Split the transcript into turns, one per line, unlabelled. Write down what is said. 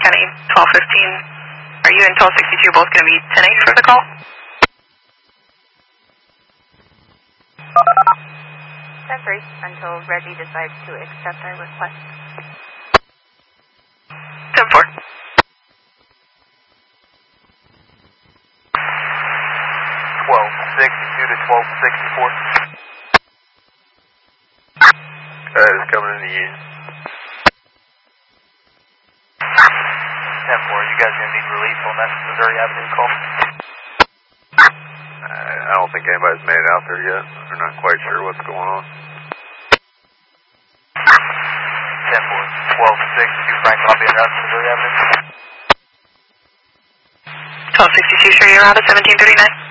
County 1215. Are you and 1262 both going to be 10-8 for the call?
10-3 until Reggie decides to accept our request.
10-4.
1262 to 1264. It's coming in the Union. 10-4, you guys going to need relief on that Missouri Avenue call? I don't think anybody's made it out there yet. We're not quite sure what's going on. 10-4, 1262 Frank, I'll be in route to Missouri Avenue.
1262, sure you're out at 1739.